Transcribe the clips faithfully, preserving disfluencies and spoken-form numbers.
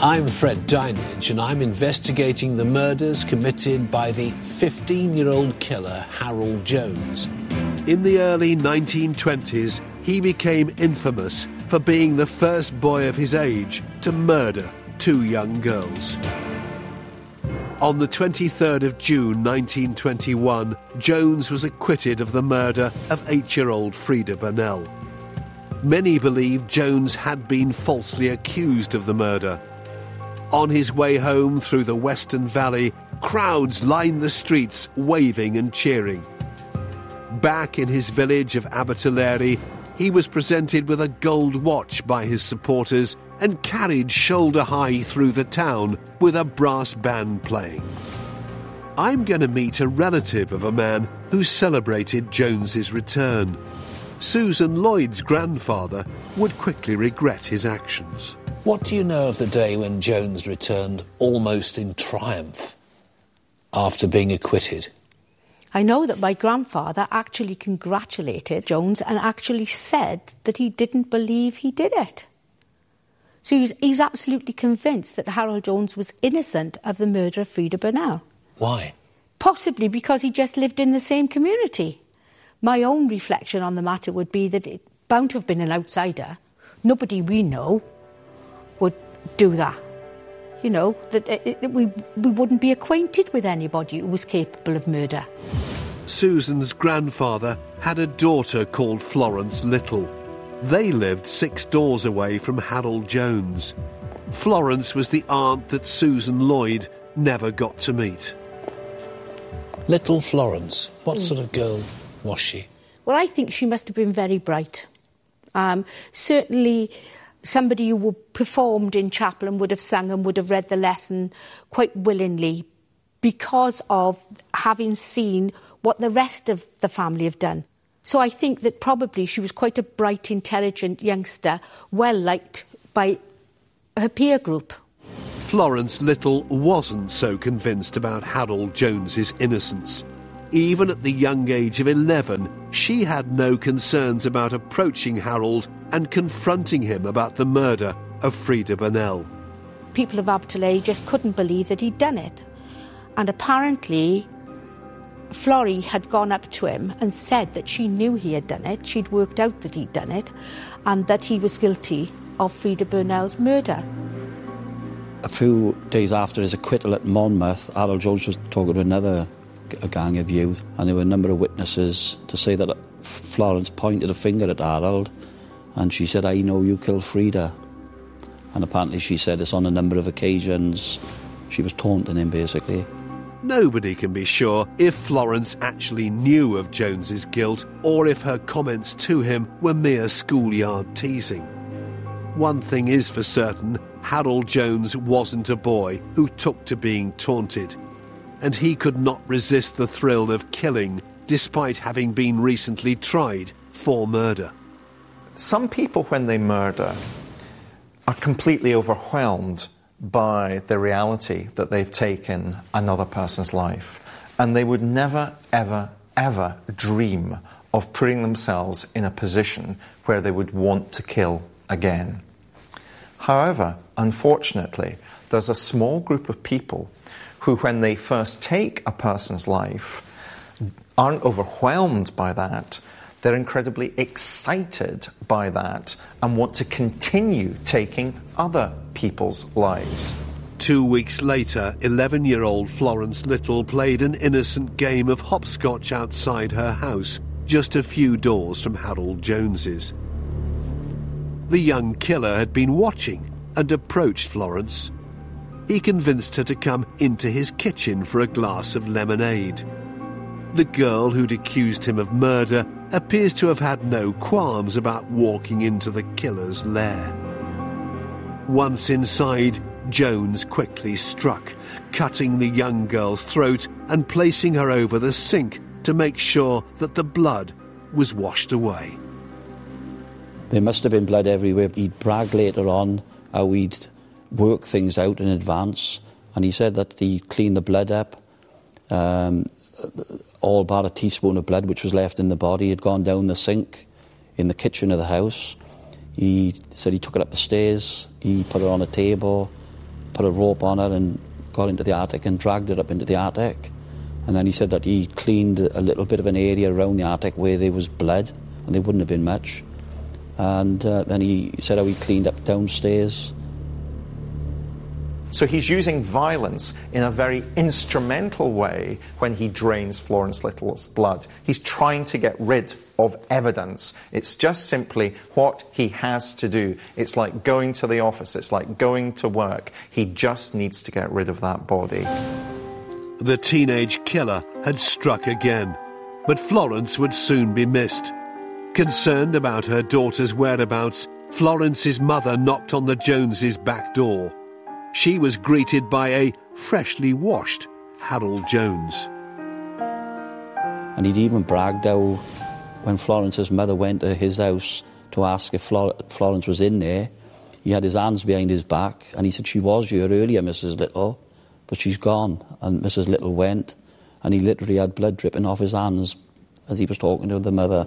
I'm Fred Dinenage, and I'm investigating the murders committed by the fifteen-year-old killer Harold Jones. In the early nineteen twenties, he became infamous for being the first boy of his age to murder two young girls. On the twenty-third of June nineteen twenty-one, Jones was acquitted of the murder of eight-year-old Frida Burnell. Many believe Jones had been falsely accused of the murder. On his way home through the Western Valley, crowds lined the streets waving and cheering. Back in his village of Abertillery, he was presented with a gold watch by his supporters and carried shoulder-high through the town with a brass band playing. I'm going to meet a relative of a man who celebrated Jones's return. Susan Lloyd's grandfather would quickly regret his actions. What do you know of the day when Jones returned almost in triumph after being acquitted? I know that my grandfather actually congratulated Jones and actually said that he didn't believe he did it. So he was, he was absolutely convinced that Harold Jones was innocent of the murder of Frida Burnell. Why? Possibly because he just lived in the same community. My own reflection on the matter would be that it bound to have been an outsider. Nobody we know would do that. You know, that it, it, we, we wouldn't be acquainted with anybody who was capable of murder. Susan's grandfather had a daughter called Florence Little. They lived six doors away from Harold Jones. Florence was the aunt that Susan Lloyd never got to meet. Little Florence, what Mm. sort of girl was she? Well, I think she must have been very bright. Um, certainly somebody who performed in chapel and would have sung and would have read the lesson quite willingly because of having seen what the rest of the family have done. So I think that probably she was quite a bright, intelligent youngster, well liked by her peer group. Florence Little wasn't so convinced about Harold Jones's innocence. Even at the young age of eleven, she had no concerns about approaching Harold and confronting him about the murder of Frida Burnell. People of Abertillery just couldn't believe that he'd done it. And apparently, Florrie had gone up to him and said that she knew he had done it, she'd worked out that he'd done it, and that he was guilty of Frida Burnell's murder. A few days after his acquittal at Monmouth, Harold Jones was talking to another a gang of youth, and there were a number of witnesses to say that Florence pointed a finger at Harold and she said, "I know you killed Frida." And apparently she said this on a number of occasions. She was taunting him, basically. Nobody can be sure if Florence actually knew of Jones's guilt or if her comments to him were mere schoolyard teasing. One thing is for certain, Harold Jones wasn't a boy who took to being taunted. And he could not resist the thrill of killing, despite having been recently tried for murder. Some people, when they murder, are completely overwhelmed by the reality that they've taken another person's life. And they would never, ever, ever dream of putting themselves in a position where they would want to kill again. However, unfortunately, there's a small group of people who, when they first take a person's life, aren't overwhelmed by that. They're incredibly excited by that and want to continue taking other people's lives. Two weeks later, eleven-year-old Florence Little played an innocent game of hopscotch outside her house, just a few doors from Harold Jones's. The young killer had been watching and approached Florence. He convinced her to come into his kitchen for a glass of lemonade. The girl who'd accused him of murder appears to have had no qualms about walking into the killer's lair. Once inside, Jones quickly struck, cutting the young girl's throat and placing her over the sink to make sure that the blood was washed away. There must have been blood everywhere. He'd brag later on how he'd work things out in advance, and he said that he cleaned the blood up, um, all but a teaspoon of blood which was left in the body had gone down the sink in the kitchen of the house. He said he took it up the stairs, he put it on a table, put a rope on her and got into the attic and dragged her up into the attic. And then he said that he cleaned a little bit of an area around the attic where there was blood, and there wouldn't have been much. And uh, then he said how he cleaned up downstairs. So he's using violence in a very instrumental way when he drains Florence Little's blood. He's trying to get rid of evidence. It's just simply what he has to do. It's like going to the office. It's like going to work. He just needs to get rid of that body. The teenage killer had struck again, but Florence would soon be missed. Concerned about her daughter's whereabouts, Florence's mother knocked on the Joneses' back door. She was greeted by a freshly washed Harold Jones. And he'd even bragged how when Florence's mother went to his house to ask if Flor- Florence was in there, he had his hands behind his back, and he said, "She was here earlier, Missus Little, but she's gone." And Missus Little went, and he literally had blood dripping off his hands as he was talking to the mother.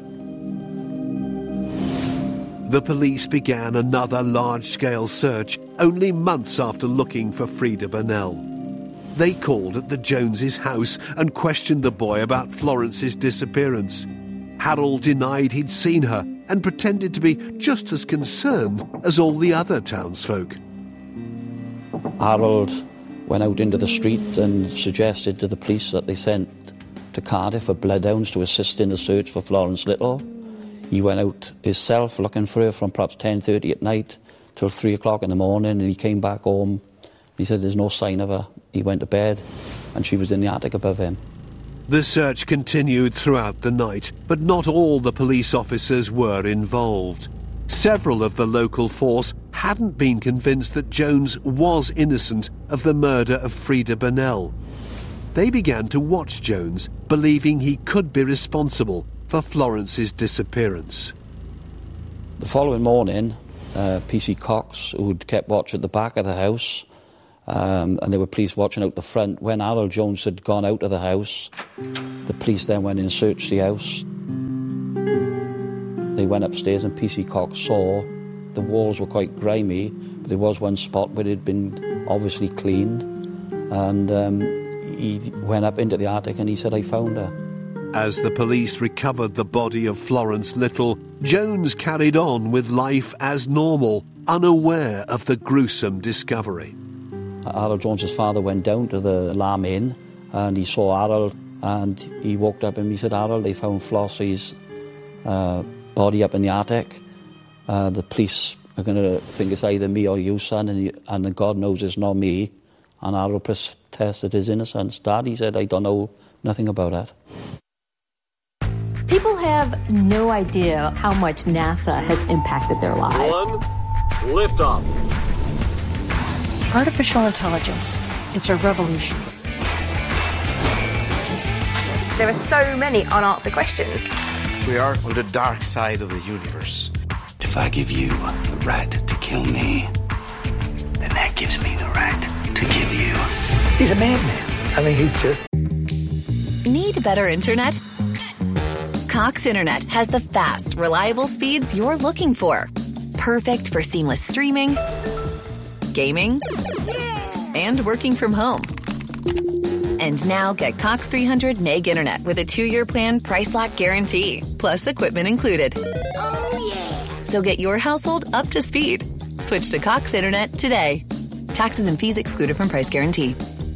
The police began another large-scale search only months after looking for Frida Burnell. They called at the Joneses' house and questioned the boy about Florence's disappearance. Harold denied he'd seen her and pretended to be just as concerned as all the other townsfolk. Harold went out into the street and suggested to the police that they sent to Cardiff for bloodhounds to assist in the search for Florence Little. He went out himself looking for her from perhaps ten thirty at night till three o'clock in the morning, and he came back home. He said there's no sign of her. He went to bed, and she was in the attic above him. The search continued throughout the night, but not all the police officers were involved. Several of the local force hadn't been convinced that Jones was innocent of the murder of Frida Burnell. They began to watch Jones, believing he could be responsible for Florence's disappearance. The following morning, uh, P C Cox, who'd kept watch at the back of the house, um, and there were police watching out the front. When Harold Jones had gone out of the house, the police then went in and searched the house. They went upstairs, and P C Cox saw the walls were quite grimy, but there was one spot where it had been obviously cleaned, and um, he went up into the attic and he said, "I found her." As the police recovered the body of Florence Little, Jones carried on with life as normal, unaware of the gruesome discovery. Harold Jones's father went down to the Lamb Inn and he saw Harold, and he walked up and he said, "Harold, they found Flossie's uh, body up in the attic. Uh, the police are going to think it's either me or you, son, and, you, and God knows it's not me." And Harold protested his innocence. "Dad," he said, "I don't know nothing about it." People have no idea how much NASA has impacted their lives. One, liftoff. Artificial intelligence. It's a revolution. There are so many unanswered questions. We are on the dark side of the universe. If I give you the right to kill me, then that gives me the right to kill you. He's a madman. I mean, he's just... Need better internet? Cox Internet has the fast, reliable speeds you're looking for. Perfect for seamless streaming, gaming, and working from home. And now get Cox three hundred meg internet with a two-year plan price lock guarantee, plus equipment included. Oh, yeah. So get your household up to speed. Switch to Cox Internet today. Taxes and fees excluded from price guarantee.